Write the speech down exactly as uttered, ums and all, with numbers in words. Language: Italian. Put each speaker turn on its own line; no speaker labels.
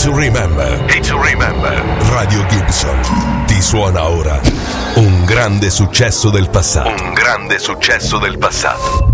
to remember. Hit to remember. Radio Gibson ti suona ora un grande successo del passato. Un grande successo del passato.